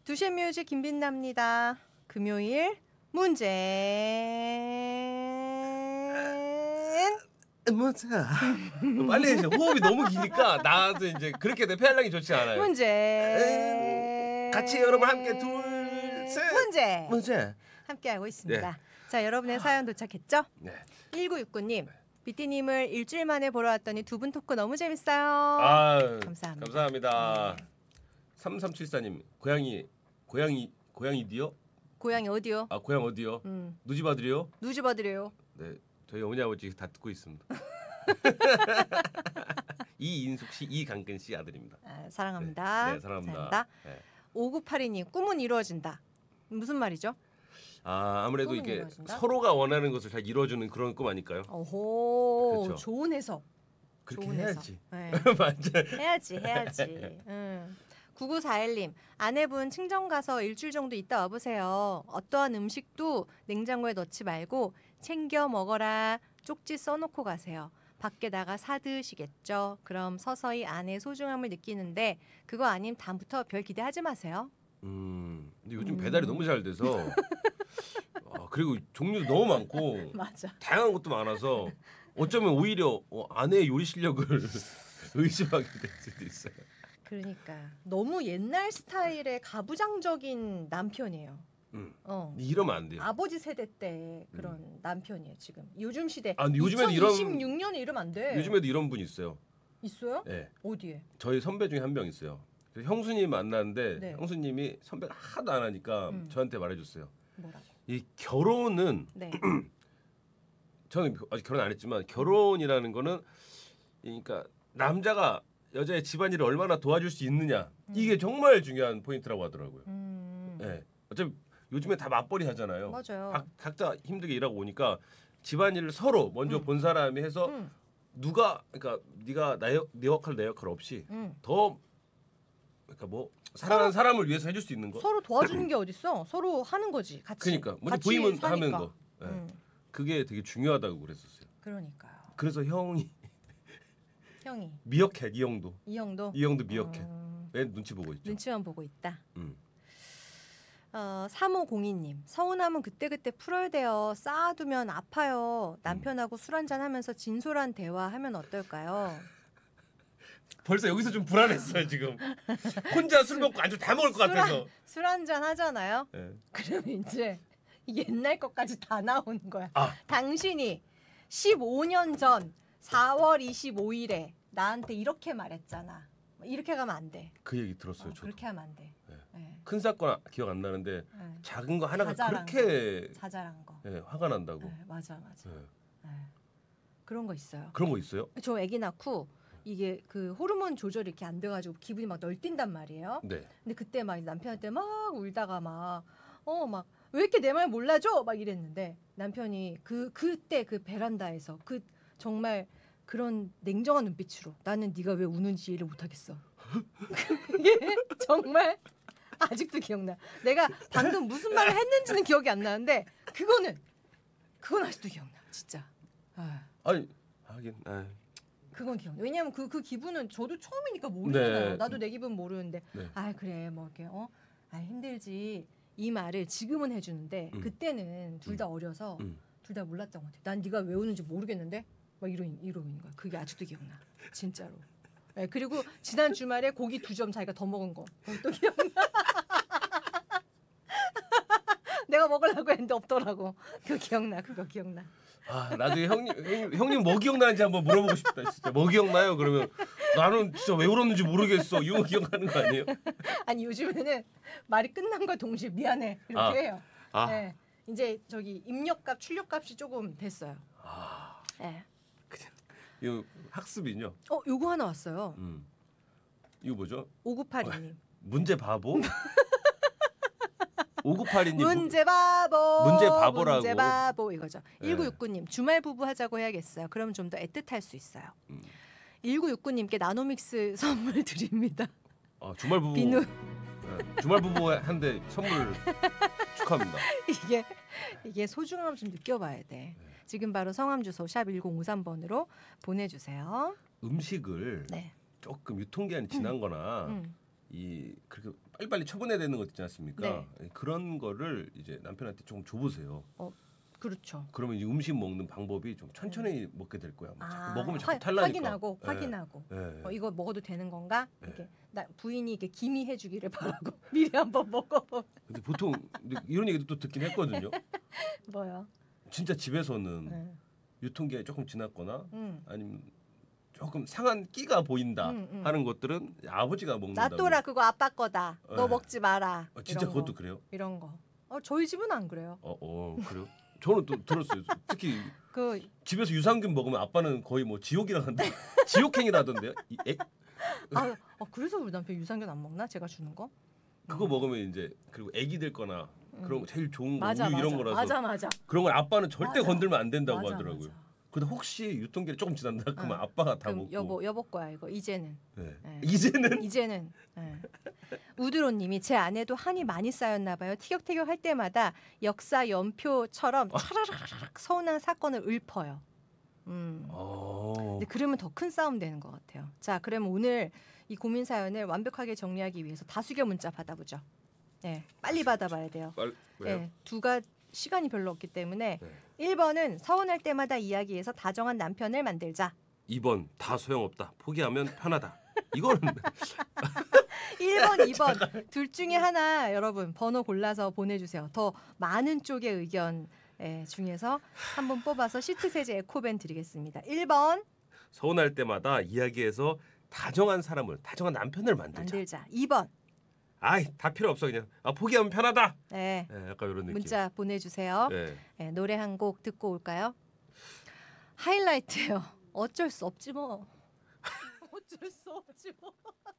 두시의 뮤직 김빛납니다. 금요일 문제. 빨리 해주세요. 호흡이 너무 기니까 나도 이제 그렇게 내 폐활량이 좋지 않아요. 문제. 같이 여러분 함께 둘, 셋. 문제. 함께하고 있습니다. 자, 여러분의 사연 도착했죠? 네. 1969님. 비티님을 일주일 만에 보러 왔더니 두 분 토크 너무 재밌어요. 감사합니다. 감사합니다. 3374님 고양이 디요? 고향이 어디요? 고향 어디요? 누지바들이요? 누지바드려요. 네, 저희 어머니 아버지 다 듣고 있습니다. 이인숙 씨, 이강근 씨 아들입니다. 사랑합니다. 네, 사랑합니다. 네. 5982님 꿈은 이루어진다. 무슨 말이죠? 아무래도 이게 이루어진다? 서로가 원하는 것을 잘 이루어주는 그런 꿈 아닐까요? 오호, 그렇죠. 좋은 해석. 그렇게 좋은 해야지. 네. 맞아. 해야지. 9941님, 아내분 친정 가서 일주일 정도 있다 와보세요. 어떠한 음식도 냉장고에 넣지 말고 챙겨 먹어라. 쪽지 써놓고 가세요. 밖에 나가 사드시겠죠. 그럼 서서히 아내의 소중함을 느끼는데 그거 아님 다음부터 별 기대하지 마세요. 근데 요즘 배달이 너무 잘 돼서 그리고 종류도 너무 많고 맞아. 다양한 것도 많아서 어쩌면 오히려 아내의 요리 실력을 의심하게 될 수도 있어요. 그러니까 너무 옛날 스타일의 가부장적인 남편이에요. 이러면 안 돼요. 아버지 세대 때 그런 남편이에요. 지금 요즘 시대. 근데 요즘에도 2026년에 이러면 안 돼. 요즘에도 이런 분 있어요. 있어요? 네. 어디에? 저희 선배 중에 한 명 있어요. 그래서 형수님 만났는데 네. 형수님이 선배가 하도 안 하니까 저한테 말해줬어요. 뭐라고? 이 결혼은 네. 저는 아직 결혼 안 했지만 결혼이라는 거는 그러니까 남자가 여자의 집안일을 얼마나 도와줄 수 있느냐 이게 정말 중요한 포인트라고 하더라고요. 네. 어차피 요즘에 다 맞벌이 하잖아요. 맞아요. 각자 힘들게 일하고 오니까 집안일을 서로 먼저 본 사람이 해서 누가 그러니까 네가 네 역할 내 역할 없이 더 그러니까 뭐 사랑하는 사람을 위해서 해줄 수 있는 거. 서로 도와주는 게 어딨어? 서로 하는 거지. 같이. 그러니까 먼저 같이 부임은 사니까. 하는 거. 네. 그게 되게 중요하다고 그랬었어요. 그러니까요. 그래서 형이 미역해 이 형도. 이 형도 미역해. 왜 눈치 보고 있죠. 눈치만 보고 있다. 3502님 서운함은 그때그때 풀어야 돼요. 쌓아두면 아파요. 남편하고 술 한잔하면서 진솔한 대화하면 어떨까요? 벌써 여기서 좀 불안했어요 지금. 혼자 술 먹고 안주 다 먹을 것 같아서. 술 한잔 하잖아요. 네. 그러면 이제 옛날 것까지 다 나오는 거야. 아. 당신이 15년 전 4월 25일에 나한테 이렇게 말했잖아. 이렇게 가면 안 돼. 그 얘기 들었어요. 저도. 그렇게 하면 안 돼. 네. 네. 큰 사건 기억 안 나는데 네. 작은 거 하나가 자잘한 그렇게 자잘한 거. 네, 화가 난다고. 네, 맞아. 네. 네. 그런 거 있어요. 그런 거 있어요? 저 아기 낳고 이게 그 호르몬 조절이 이렇게 안 돼가지고 기분이 막 널뛴단 말이에요. 네. 근데 그때 막 남편한테 막 울다가 막 왜 이렇게 내 말 몰라줘 막 이랬는데 남편이 그때 그 베란다에서 그 정말 그런 냉정한 눈빛으로 나는 네가 왜 우는지 이해를 못하겠어. 그게 정말 아직도 기억나. 내가 방금 무슨 말을 했는지는 기억이 안 나는데 그건 아직도 기억나. 진짜. 아니 하긴. 그건 기억나. 왜냐하면 그 기분은 저도 처음이니까 모르잖아요. 네. 나도 내 기분 모르는데. 네. 그래 뭐 이렇게 힘들지. 이 말을 지금은 해주는데 그때는 둘 다 어려서 둘 다 몰랐던 것 같아. 난 네가 왜 우는지 모르겠는데 막 이러고 있는 거야. 그게 아직도 기억나. 진짜로. 네, 그리고 지난 주말에 고기 2점 자기가 더 먹은 거. 또 기억나. 내가 먹으려고 했는데 없더라고. 그거 기억나. 나중에 형님 뭐 기억나는지 한번 물어보고 싶다. 진짜 뭐 기억나요? 그러면 나는 진짜 왜 울었는지 모르겠어. 이거 기억나는 거 아니에요? 아니 요즘에는 말이 끝난 거 동시에 미안해 이렇게 해요. 네. 이제 저기 입력값 출력값이 조금 됐어요. 네. 그냥 이거 학습이죠. 요거 하나 왔어요. 이거 뭐죠? 5982님. 문제 바보? 5982님 문제 바보. 문제 바보라고. 문제 바보 이거죠. 네. 1969님 주말 부부 하자고 해야겠어요. 그럼 좀 더 애틋할 수 있어요. 1969님께 나노믹스 선물 드립니다. 주말 부부. 비누. 네. 주말 부부 한데 선물 축하합니다. 이게 소중함 좀 느껴봐야 돼. 지금 바로 성함 주소 샵 1053번으로 보내주세요. 음식을 네. 조금 유통기한이 지난 거나 이 그렇게 빨리빨리 처분해야 되는 것 있지 않습니까? 네. 그런 거를 이제 남편한테 조금 줘보세요. 그렇죠. 그러면 이 음식 먹는 방법이 좀 천천히 먹게 될 거야. 막 자꾸 먹으면 자꾸 확- 탈라니까. 확인하고 예. 이거 먹어도 되는 건가? 네. 이렇게 부인이 이렇게 기미 해주기를 바라고 미리 한번 먹어보. 근데 보통 근데 이런 얘기도 또 듣긴 했거든요. 뭐요? 진짜 집에서는 네. 유통기한이 조금 지났거나 음. 아니면 조금 상한 끼가 보인다 하는 것들은 아버지가 먹는다. 놔둬라 그거 아빠 거다. 너 네. 먹지 마라. 진짜 이런 그것도 거. 그래요? 이런 거. 저희 집은 안 그래요. 그래요? 저는 또 들었어요. 특히 그 집에서 유산균 먹으면 아빠는 거의 뭐 지옥이라 한다. 지옥행이라던데요. 그래서 우리 남편 유산균 안 먹나? 제가 주는 거? 그거 먹으면 이제 그리고 애기들 거나 그런 거 제일 좋은 거 맞아, 우유 이런 맞아. 거라서 맞아. 그런 걸 아빠는 절대 맞아. 건들면 안 된다고 맞아, 하더라고요. 맞아. 근데 혹시 유통기한 조금 지난다 그러면 응. 아빠가 다 그럼 먹고 여보 거야 이거 이제는. 네. 네. 이제는 네. 우드로님이 제 아내도 한이 많이 쌓였나 봐요. 티격태격 할 때마다 역사 연표처럼 차라락 서운한 사건을 읊어요. 근데 그러면 더 큰 싸움 되는 것 같아요. 자, 그러면 오늘 이 고민 사연을 완벽하게 정리하기 위해서 다수결 문자 받아보죠. 네, 빨리 받아봐야 돼요. 왜요? 네, 시간이 별로 없기 때문에 네. 1번은 서운할 때마다 이야기해서 다정한 남편을 만들자. 2번 다 소용없다. 포기하면 편하다. 이거는 1번, 2번 둘 중에 하나 여러분 번호 골라서 보내주세요. 더 많은 쪽의 의견 중에서 한 번 뽑아서 시트 세제 에코밴 드리겠습니다. 1번 서운할 때마다 이야기해서 다정한 남편을 만들자. 2번 아이 다 필요 없어 그냥 포기하면 편하다. 네, 약간 이런 느낌. 문자 보내주세요. 네. 네, 노래 한 곡 듣고 올까요? 하이라이트요. 어쩔 수 없지 뭐. 어쩔 수 없지 뭐.